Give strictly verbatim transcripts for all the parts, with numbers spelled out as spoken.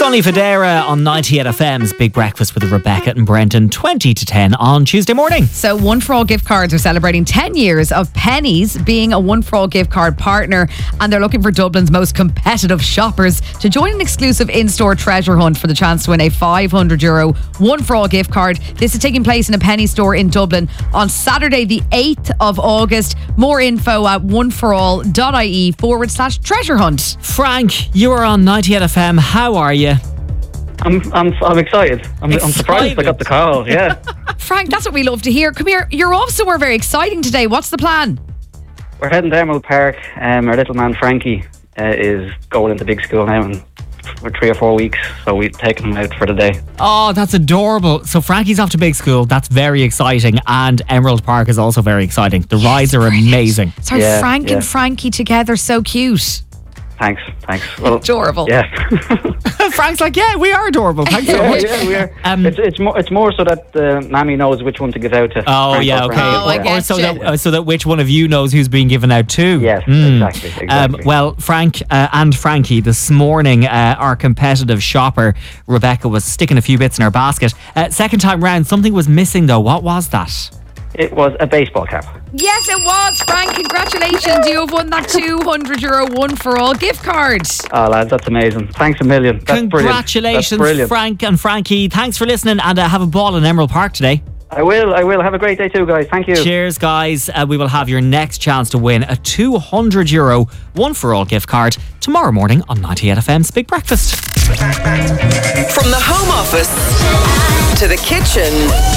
Sonny Fodera on ninety-eight F M's Big Breakfast with Rebecca and Brendan, twenty to ten on Tuesday morning. So One For All gift cards are celebrating ten years of Pennies being a One For All gift card partner, and they're looking for Dublin's most competitive shoppers to join an exclusive in-store treasure hunt for the chance to win a five hundred euro One For All gift card. This is taking place in a Penny store in Dublin on Saturday the eighth of August. More info at oneforall.ie forward slash treasure hunt. Frank, you are on ninety-eight F M. How are you? I'm I'm I'm excited. I'm, I'm surprised I got the call. Yeah. Frank, that's what we love to hear. Come here. You're off somewhere very exciting today. What's the plan? We're heading to Emerald Park. Um, our little man Frankie uh, is going into big school now in for three or four weeks, so we've taken him out for the day. Oh, that's adorable. So Frankie's off to big school. That's very exciting. And Emerald Park is also very exciting. The rides are amazing. So Yeah, Frank yeah. and Frankie together, so cute. Thanks, thanks. Well, Adorable. yeah. Frank's like, yeah, we are adorable. Thanks so yeah, much. yeah, we are. Um, it's it's more it's more so that uh, Mammy knows which one to give out to. Oh, Frank yeah, or okay. Frankie. Oh, I or, get or so you. that uh, so that which one of you knows who's being given out too. Yes, Mm. exactly, exactly. Um, well, Frank uh, and Frankie, this morning, uh, our competitive shopper, Rebecca, was sticking a few bits in her basket. Uh, second time round, something was missing though. What was that? It was a baseball cap. Yes, it was. Frank, congratulations. You have won that two hundred euro One For All gift card. Oh, lads, that's amazing. Thanks a million. That's brilliant. Congratulations, That's brilliant. Frank and Frankie. Thanks for listening, and uh, have a ball in Emerald Park today. I will, I will. Have a great day too, guys. Thank you. Cheers, guys. Uh, we will have your next chance to win a two hundred euro One For All gift card tomorrow morning on ninety-eight F M's Big Breakfast. From the home office to the kitchen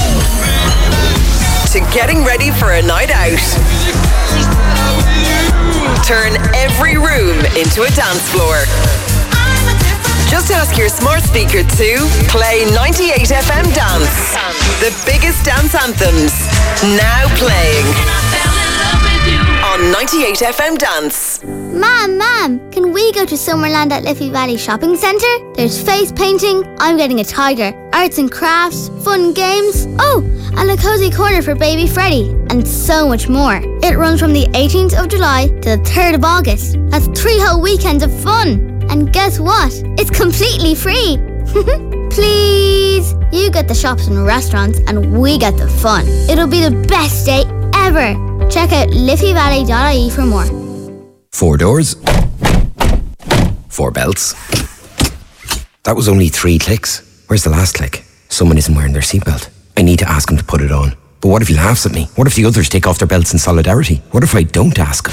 to getting ready for a night out. Turn every room into a dance floor. Just ask your smart speaker to play ninety-eight F M Dance. The biggest dance anthems now playing on ninety-eight F M Dance. Mom, Mom, can we go to Summerland at Liffey Valley Shopping Centre? There's face painting, I'm getting a tiger, arts and crafts, fun games, oh, and a cozy corner for baby Freddie, and so much more. It runs from the eighteenth of July to the third of August. That's three whole weekends of fun. And guess what? It's completely free. Please. You get the shops and restaurants and we get the fun. It'll be the best day ever. Check out liffey valley dot I E for more. Four doors. Four belts. That was only three clicks. Where's the last click? Someone isn't wearing their seatbelt. I need to ask him to put it on. But what if he laughs at me? What if the others take off their belts in solidarity? What if I don't ask him?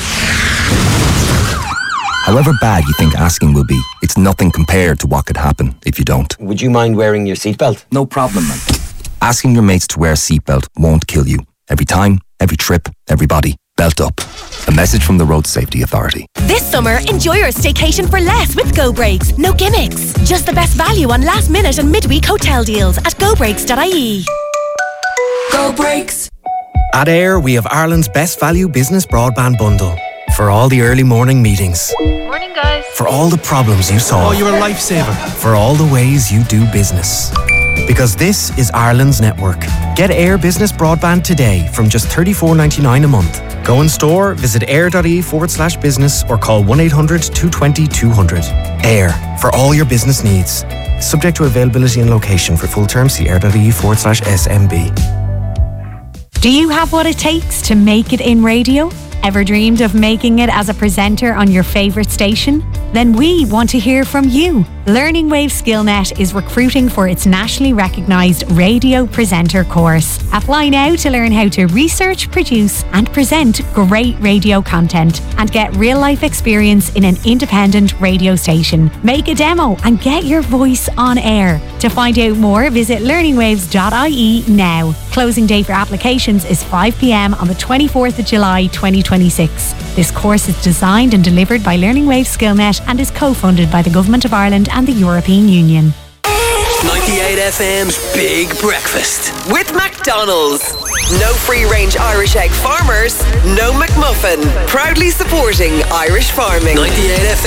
However bad you think asking will be, it's nothing compared to what could happen if you don't. Would you mind wearing your seatbelt? No problem, man. Asking your mates to wear a seatbelt won't kill you. Every time, every trip, everybody, belt up. A message from the Road Safety Authority. This summer, enjoy your staycation for less with Go Breaks. No gimmicks. Just the best value on last minute and midweek hotel deals at go breaks dot I E. Go Breaks. At Air, we have Ireland's best value business broadband bundle. For all the early morning meetings. Morning, guys. For all the problems you solve. Oh, you're a lifesaver. For all the ways you do business. Because this is Ireland's network. Get Air Business Broadband today from just thirty-four ninety-nine a month. Go in store, visit air.ie forward slash business or call one eight hundred two two zero two hundred. Air, for all your business needs. Subject to availability and location. For full terms, see air.ie forward slash SMB. Do you have what it takes to make it in radio? Ever dreamed of making it as a presenter on your favourite station? Then we want to hear from you. Learning Wave SkillNet is recruiting for its nationally recognised radio presenter course. Apply now to learn how to research, produce and present great radio content and get real-life experience in an independent radio station. Make a demo and get your voice on air. To find out more, visit learning waves dot I E now. Closing date for applications is five p m on the twenty-fourth of July twenty twenty-six. This course is designed and delivered by Learning Wave SkillNet and is co-funded by the Government of Ireland and the European Union. ninety-eight F M's Big Breakfast with McDonald's. No free-range Irish egg farmers, no McMuffin. Proudly supporting Irish farming. ninety-eight F M.